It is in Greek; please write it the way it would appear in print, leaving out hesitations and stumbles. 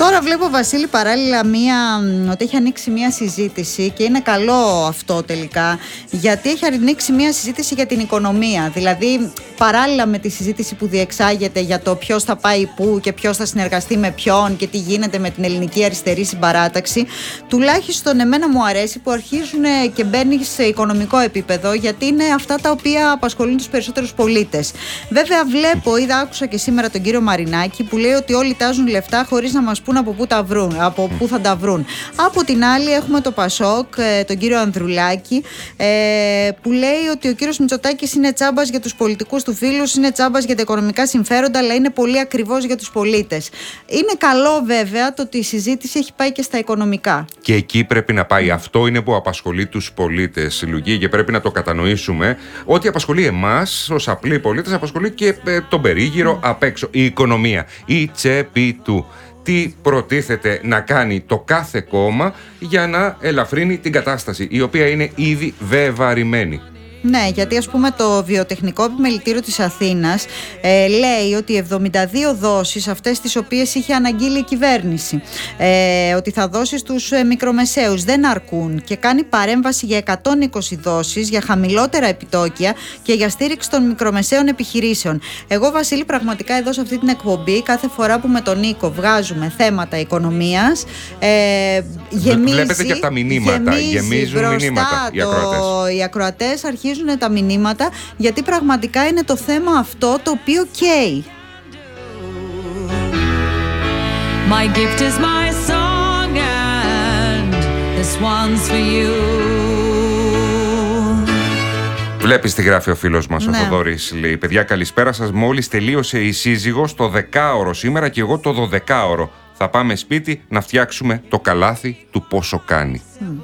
Τώρα βλέπω, Βασίλη, παράλληλα ότι έχει ανοίξει μια συζήτηση και είναι καλό αυτό τελικά, γιατί έχει ανοίξει μια συζήτηση για την οικονομία. Δηλαδή, παράλληλα με τη συζήτηση που διεξάγεται για το ποιος θα πάει πού και ποιος θα συνεργαστεί με ποιον και τι γίνεται με την ελληνική αριστερή συμπαράταξη, τουλάχιστον εμένα μου αρέσει που αρχίζουν και μπαίνει σε οικονομικό επίπεδο, γιατί είναι αυτά τα οποία απασχολούν τους περισσότερους πολίτες. Βέβαια, άκουσα και σήμερα τον κύριο Μαρινάκη που λέει ότι όλοι τάζουν λεφτά χωρίς να μας πούν από πού θα τα βρουν. Από την άλλη, έχουμε το Πασόκ, τον κύριο Ανδρουλάκη, που λέει ότι ο κύριος Μητσοτάκης είναι τσάμπας για τους πολιτικούς του φίλους, είναι τσάμπας για τα οικονομικά συμφέροντα, αλλά είναι πολύ ακριβώς για τους πολίτες. Είναι καλό, βέβαια, το ότι η συζήτηση έχει πάει και στα οικονομικά. Και εκεί πρέπει να πάει. Αυτό είναι που απασχολεί τους πολίτες, Λουκί, και πρέπει να το κατανοήσουμε. Ό,τι απασχολεί εμάς ως απλοί πολίτες, απασχολεί και τον περίγυρο απ' έξω. Η οικονομία, η τσέπη του. Τι προτίθεται να κάνει το κάθε κόμμα για να ελαφρύνει την κατάσταση, η οποία είναι ήδη βεβαρημένη. Ναι, γιατί ας πούμε το βιοτεχνικό επιμελητήριο της Αθήνας λέει ότι 72 δόσεις, αυτές τις οποίες είχε αναγγείλει η κυβέρνηση, ότι θα δώσει στους μικρομεσαίους, δεν αρκούν και κάνει παρέμβαση για 120 δόσεις, για χαμηλότερα επιτόκια και για στήριξη των μικρομεσαίων επιχειρήσεων. Εγώ, Βασίλη, πραγματικά εδώ σε αυτή την εκπομπή, κάθε φορά που με τον Νίκο βγάζουμε θέματα οικονομίας, γεμίζει. Βλέπετε και τα μηνύματα, γεμίζουν μηνύματα οι ακροατές αρχίζουν τα μηνύματα, γιατί πραγματικά είναι το θέμα αυτό το οποίο καίει. My gift is my song and this one's for you. Βλέπεις τι γράφει ο φίλος μας, ο Θοδωρής, λέει: παιδιά, καλησπέρα σας, μόλις τελείωσε η σύζυγος το 10ωρο σήμερα και εγώ το 12ωρο. Θα πάμε σπίτι να φτιάξουμε το καλάθι του πόσο κάνει.